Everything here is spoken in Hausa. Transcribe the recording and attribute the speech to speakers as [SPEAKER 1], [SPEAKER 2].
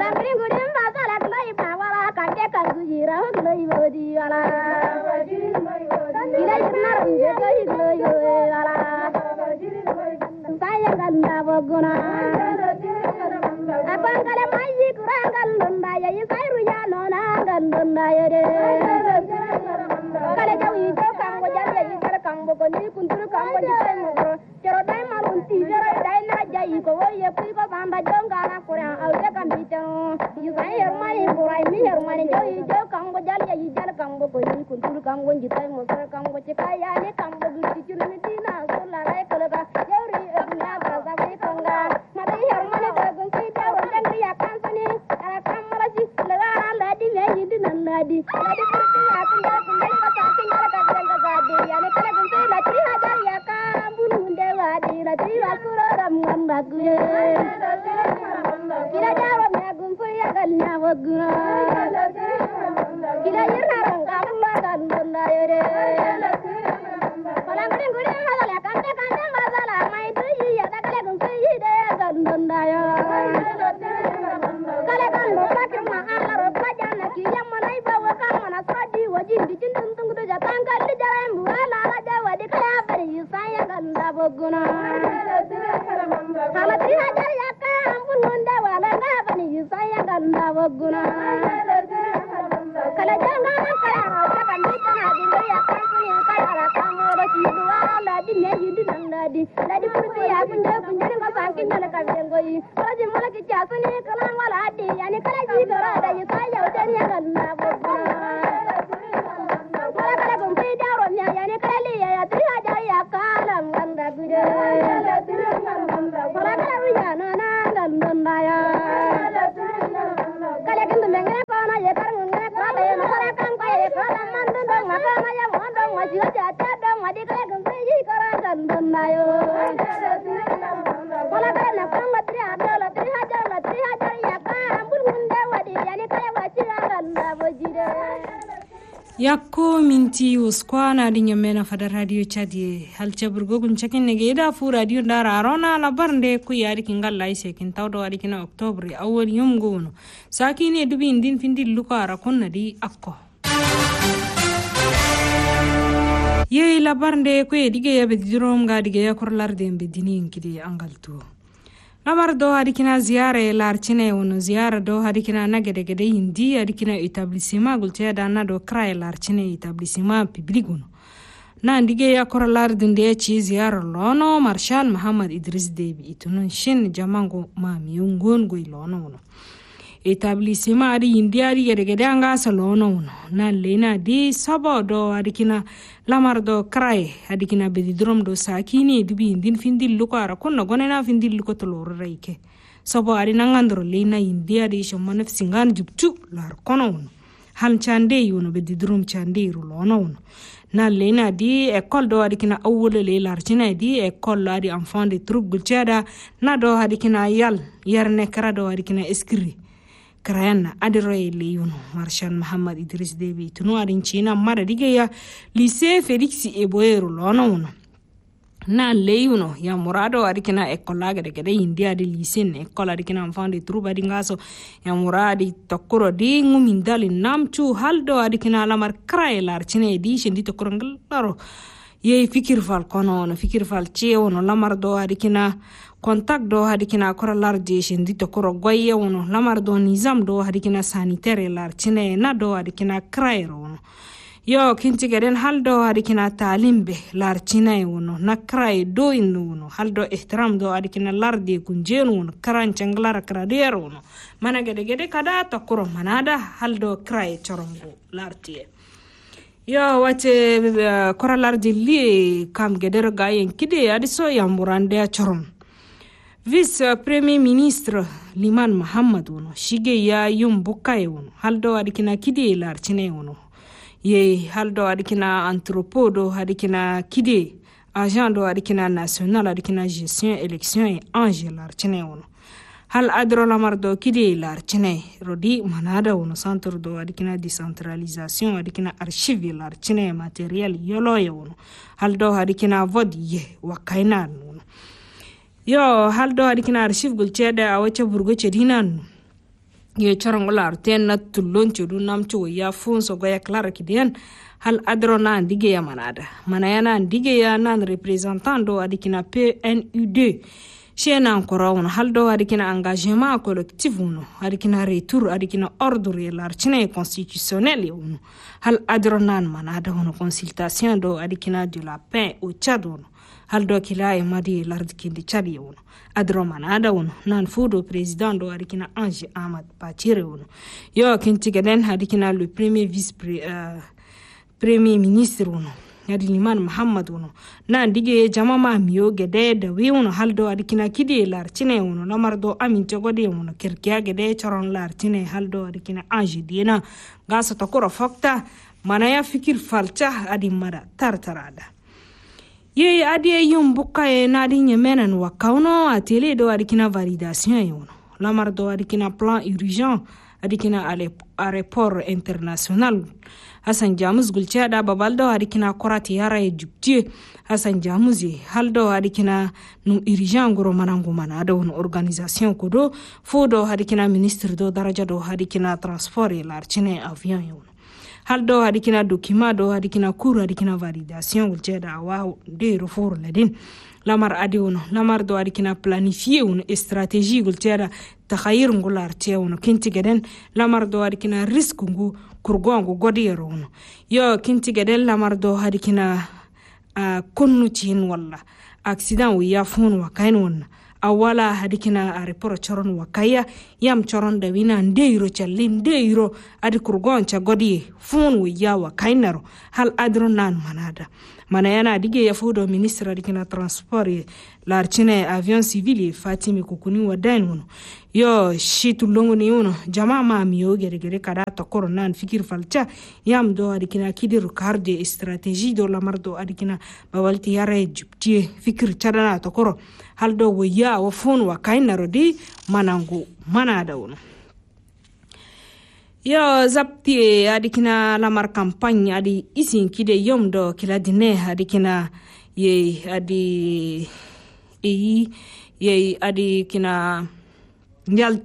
[SPEAKER 1] yakko minti uskwana di nyamena fada radio chadi halcha burgo gun chakin negeda fu radio dara arona la barnde ku yari kingal laise kin tawdo ari kina october awal yum gono sakini dubi indin findi luka ara konna di akko ye la barnde ku edige yabe dirom ga dige yakorlar dembe dinin kidi angaltu namar do hadikina ziyare larchine wono ziyara do hadikina nagede gede hindi hadikina établissement gulche dana do kray larchine établissement public wono na ndige yakora lardinde ci ziyara lono marshal muhammad idris debi itunun shin jamango mami ngon goy lono wono établissement adi hindi adi gede anga salono wono na lena di sabo do hadikina lamar do kray hadikina bedi drom do sakini dubi indin findil luko ara konna gonena findil luko to lor reike sabo ari nangandro lena india di shomane singan juptu lar kono han chande yuno bedi drom chande ru lono na lena di école do hadikina awole le lar china di école adi enfant de troupe gulchada na do hadikina yal yarne kara do hadikina eskri Krayana adiroye leyuno marshal muhammad idris debi tunu adin china mara digeya lycée Félix Eboyero lono wono na leyuno ya murado adikina ekola gede india di lycée ne ekola adikina enfant de troupe adingaso ya muradi tokkoro di ngumindali namchu haldo adikina lamar kraye larchine di shendi tokkoro ngalaro ye fikir fal kono no fikir fal chewono lamar do adikina contact do hadikina kora larje shendi to koro goye wono lamar do nizam do hadikina sanitaire larchine na do hadikina krairo wono yo kinti geden haldo hadikina talimbe larchine wono na krai do inno wono haldo ihtiram do hadikina larde kunjenu wono karan changlar krader wono mana gede kada to koro manada haldo krai chorongo lartie yo wate kora larje li kam geder gayen kide adiso yamburande choron Vice Premier Ministre Liman Muhammad wono shige ya yum bukai wono haldo adikina kide larchine wono ye haldo adikina anthropodo adikina kide agent do adikina national adikina gestion élection et ange larchine wono hal adro lamar do kide larchine rodi manada wono centre do adikina décentralisation adikina archive larchine matériel yolo wono haldo adikina vote ye wakaina wono yo haldo adikina archive gulchede awache burgo chedinan ye charangolar ten na tullon chudu namcho ya fonso goya clara kidian hal adrona ndige ya manayana ndige ya nan representant do adikina PNUD shena ankora wono haldo adikina engagement collectif wono adikina retour adikina ordre l'archine constitutionnel wono hal adrona manada wono consultation do adikina de la paix au Tchad wono haldo kila e madi lardikindi Tchad wono adro manada wono nan fudo président do adikina Ange Ahmad Bachir wono yo kintigaden adikina le premier ministre wono yadi liman Muhammad wono na ndige jamama miyo gede da wi wono haldo adikina kidi lartine wono lamardo amince gode wono kirkiya gede charon lartine haldo adikina Ange dina gasa takora fakta manaya fikir falcha adi mada tartarada ye adi yumbuka e nadi nyemenan wakauno atele do adikina validation wono lamardo adikina plan urgent adikina aéroport international Hassan Jamus gulchada babaldo adikina korati yara e jubtie Hassan Jamus haldo adikina num urgent goro manangu manado on organisation kodo fodo adikina ministre do daraja do adikina transport e larchine avion yono haldo adikina document do adikina cour adikina validation gulchada wa de refor ledin lamar adiono lamar do adikina planifier une stratégie gulchada takhayir ngular tewno kinti gaden lamar do adikina risque ngu kurgongo godiyero wono yo kinti gaden lamar do adikina konnu chin walla accident wi yafun wa kain wonna awala hadikina aéroport choron wakaya yam choron da wina ndeiro challin ndeiro adi kurgon cha godi fun wi yawa kainaro hal adro nan manayana dige ya fudo ministre adikina transport larchine avion civil Fatimi Kukuni wadan wono yo shitu longo ni wono jama ma miyo gere kada to koronan fikir falcha yam do adikina kidir carde stratégie do lamardo adikina bawalti yare juptie fikir chadana to koro haldo wiya wa fun wa kainaro di manangu manada wono yo zapti adikina lamar campagne adi isin kide yom do kila dine adikina ye adi adi kina